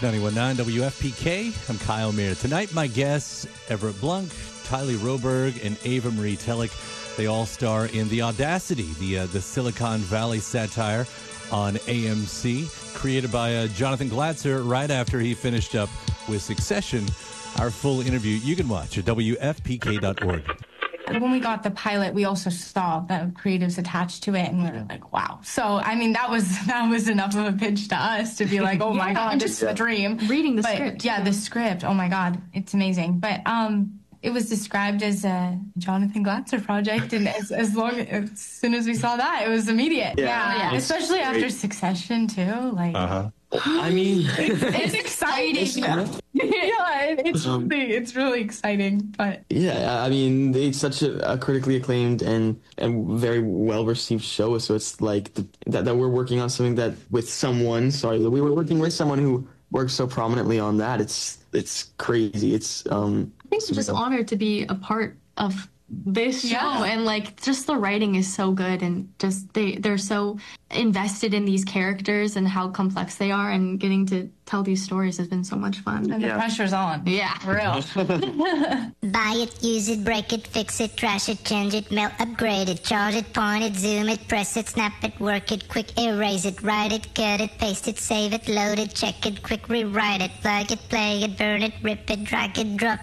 91.9 WFPK. I'm Kyle Meir. Tonight, my guests, Everett Blunk, Tylee Roberg, and Ava Marie Tellick. They all star in The Audacity, the Silicon Valley satire on AMC, created by Jonathan Glatzer right after he finished up with Succession. Our full interview you can watch at WFPK.org. When we got the pilot, we also saw the creatives attached to it, and we were like, wow. So, I mean, that was enough of a pitch to us to be like, oh my God, this is a dream. Reading the script. Yeah, the script. Oh my God, it's amazing. But it was described as a Jonathan Glatzer project, and as soon as we saw that, it was immediate. Yeah. Especially after Succession too. Like, I mean, it's exciting. It's really exciting. But I mean, it's such a critically acclaimed and very well received show. So it's like that we're working on something that we were working with someone who works so prominently on that. It's crazy. I think we're just honored to be a part of this show, and like just the writing is so good, and just they're so invested in these characters and how complex they are, and getting to tell these stories has been so much fun. And the pressure's on. Yeah, for real. Buy it, use it, break it, fix it, trash it, change it, melt, upgrade it, charge it, point it, zoom it, press it, snap it, work it, quick erase it, write it, cut it, paste it, save it, load it, check it, quick rewrite it, plug it, play it, burn it, rip it, drag it, drop